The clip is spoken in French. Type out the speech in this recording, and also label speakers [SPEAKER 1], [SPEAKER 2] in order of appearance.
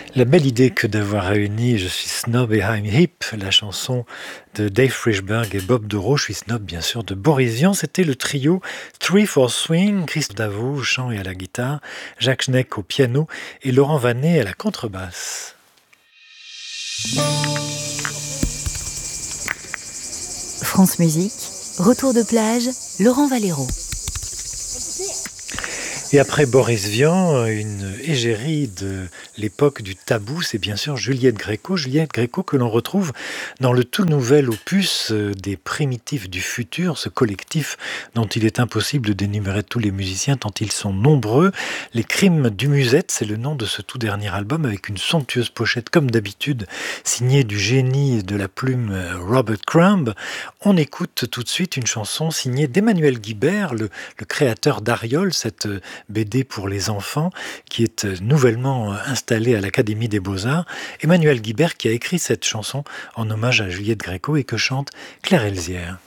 [SPEAKER 1] La belle idée que d'avoir réuni Je suis snob et I'm hip, la chanson de Dave Frishberg et Bob Dorough, Je suis snob bien sûr de Boris Vian, c'était le trio Three for Swing, Christophe Davo au chant et à la guitare, Jacques Schneck au piano et Laurent Vanet à la contrebasse.
[SPEAKER 2] France Musique, retour de plage, Laurent Valero.
[SPEAKER 1] Et après Boris Vian, une égérie de l'époque du tabou, c'est bien sûr Juliette Gréco. Juliette Gréco que l'on retrouve dans le tout nouvel opus des Primitifs du futur, ce collectif dont il est impossible d'énumérer tous les musiciens tant ils sont nombreux. Les Crimes du Musette, c'est le nom de ce tout dernier album avec une somptueuse pochette comme d'habitude, signée du génie de la plume Robert Crumb. On écoute tout de suite une chanson signée d'Emmanuel Guibert, le créateur d'Ariol, cette BD pour les enfants, qui est nouvellement installé à l'Académie des Beaux-Arts. Emmanuel Guibert qui a écrit cette chanson en hommage à Juliette Gréco et que chante Claire Elzière.